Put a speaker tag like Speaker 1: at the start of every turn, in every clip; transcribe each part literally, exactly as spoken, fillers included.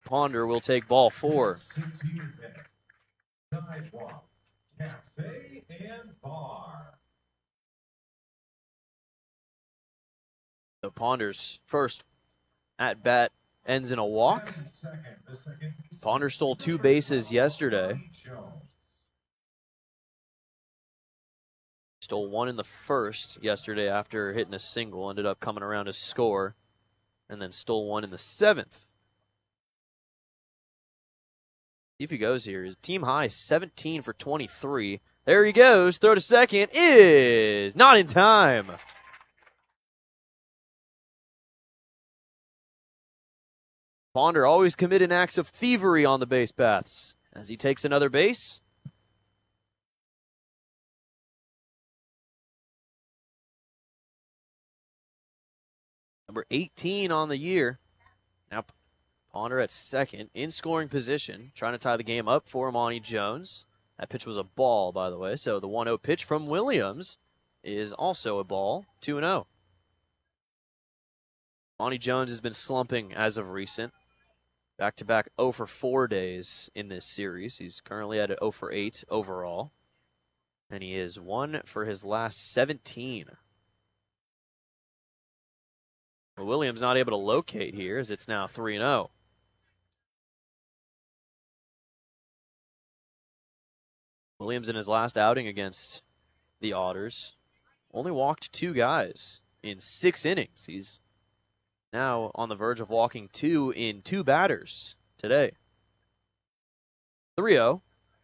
Speaker 1: Ponder will take ball four.
Speaker 2: Sidewalk, cafe, and bar.
Speaker 1: So Ponder's first at bat ends in a walk. Ponder stole two bases yesterday. Stole one in the first yesterday after hitting a single. Ended up coming around to score. And then stole one in the seventh. See if he goes here. His team high, seventeen for twenty-three. There he goes. Throw to second is not in time. Ponder always committing acts of thievery on the base paths as he takes another base. Number eighteen on the year. Now Ponder at second, in scoring position, trying to tie the game up for Amani Jones. That pitch was a ball, by the way, so the one oh pitch from Williams is also a ball, two and oh. Amani Jones has been slumping as of recent. Back-to-back oh for four days in this series. He's currently at an oh for eight overall. And he is one for his last seventeen. Well, Williams not able to locate here as it's now three and oh. Williams in his last outing against the Otters only walked two guys in six innings. He's now on the verge of walking two in two batters today. three oh.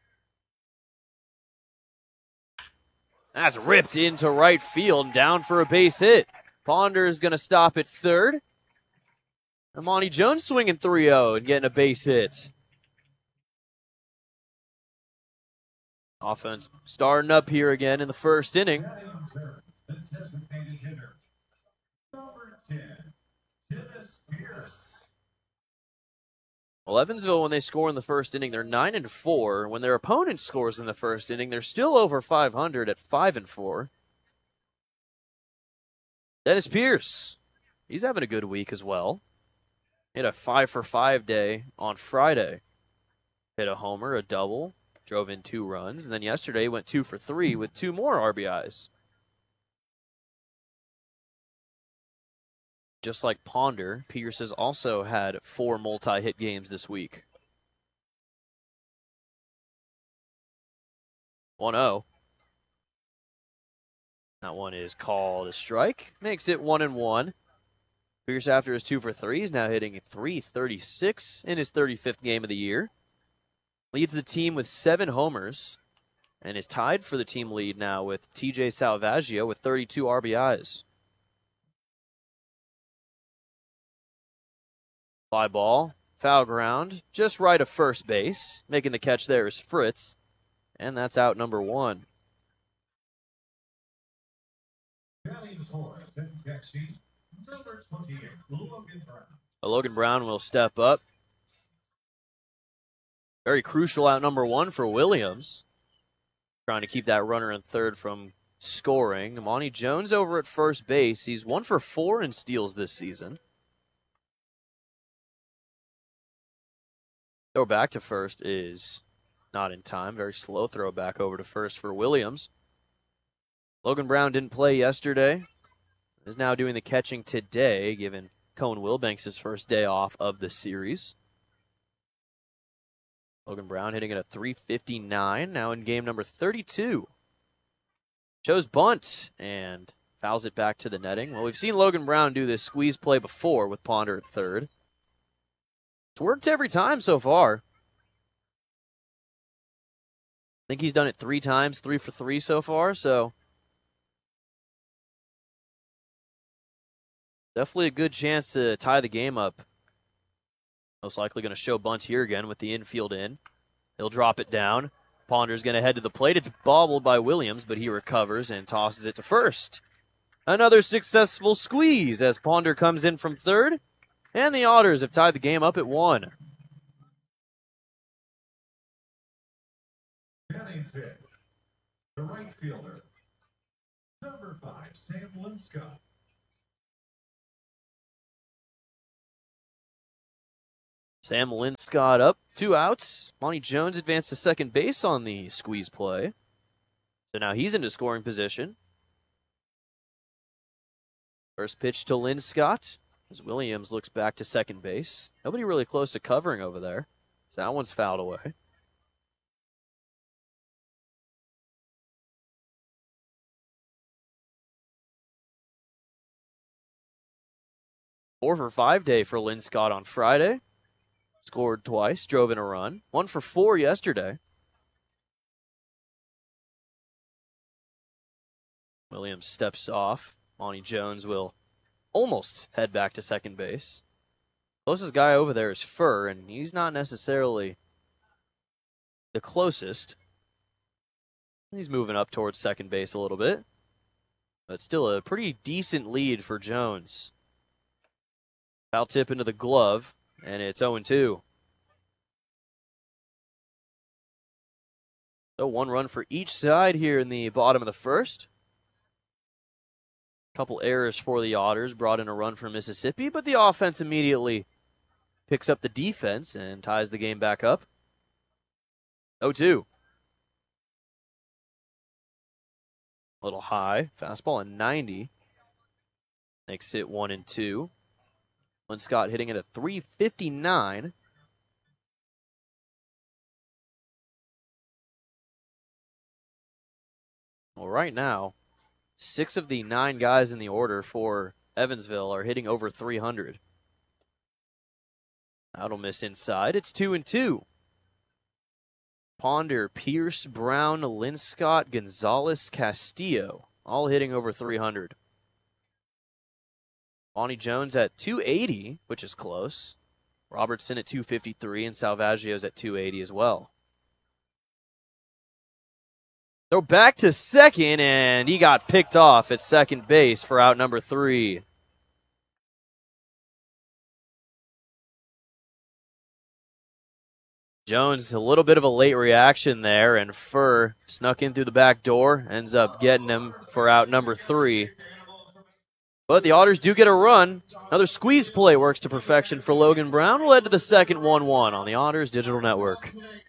Speaker 1: That's ripped into right field, down for a base hit. Ponder is going to stop at third. Amani Jones swinging three oh and getting a base hit. Offense starting up here again in the first inning.
Speaker 2: The designated hitter, number ten, Dennis Pierce.
Speaker 1: Well, Evansville, when they score in the first inning, they're nine and four. When their opponent scores in the first inning, they're still over five hundred at five and four. Dennis Pierce, he's having a good week as well. Hit a five for five day on Friday. Hit a homer, a double, drove in two runs, and then yesterday he went two for three with two more R B Is. Just like Ponder, Pierce has also had four multi-hit games this week. one oh. That one is called a strike. Makes it one and one. Pierce, after his two for three, is now hitting three thirty-six in his thirty-fifth game of the year. Leads the team with seven homers and is tied for the team lead now with T J Salvaggio with thirty-two R B Is. Fly ball, foul ground, just right of first base. Making the catch there is Fritz, and that's out number one.
Speaker 2: Number twenty-eight, Logan Brown.
Speaker 1: Logan Brown will step up. Very crucial out number one for Williams. Trying to keep that runner in third from scoring. Amani Jones over at first base. He's one for four in steals this season. Throw back to first is not in time. Very slow throw back over to first for Williams. Logan Brown didn't play yesterday. Is now doing the catching today, given Cone Wilbanks his first day off of the series. Logan Brown hitting at a three fifty-nine, now in game number thirty-two. Shows bunt and fouls it back to the netting. Well, we've seen Logan Brown do this squeeze play before with Ponder at third. It's worked every time so far. I think he's done it three times, three for three so far, so definitely a good chance to tie the game up. Most likely going to show bunt here again with the infield in. He'll drop it down. Ponder's going to head to the plate. It's bobbled by Williams, but he recovers and tosses it to first. Another successful squeeze as Ponder comes in from third. And the Otters have tied the game up at one.
Speaker 2: Batting fifth, the right fielder, number five, Sam Linscott.
Speaker 1: Sam Linscott up, two outs. Monty Jones advanced to second base on the squeeze play. So now he's into scoring position. First pitch to Linscott as Williams looks back to second base. Nobody really close to covering over there. So that one's fouled away. Four for five day for Linscott on Friday. Scored twice, drove in a run. One for four yesterday. Williams steps off. Monty Jones will almost head back to second base. Closest guy over there is Furr, and he's not necessarily the closest. He's moving up towards second base a little bit. But still a pretty decent lead for Jones. Foul tip into the glove, and it's oh and two. So one run for each side here in the bottom of the first. Couple errors for the Otters, brought in a run for Mississippi, but the offense immediately picks up the defense and ties the game back up. oh two. A little high, fastball at ninety. Makes it one and two. Linscott hitting at a three fifty-nine. Well, right now, six of the nine guys in the order for Evansville are hitting over three hundred. That'll miss inside. It's two and two. Ponder, Pierce, Brown, Linscott, Gonzalez, Castillo, all hitting over three hundred. Monty Jones at two eighty, which is close. Robertson at two fifty-three, and Salvaggio's at two eighty as well. Throw back to second, and he got picked off at second base for out number three. Jones, a little bit of a late reaction there, and Furr snuck in through the back door, ends up getting him for out number three. But the Otters do get a run. Another squeeze play works to perfection for Logan Brown. We'll head to the second one one on the Otters Digital Network.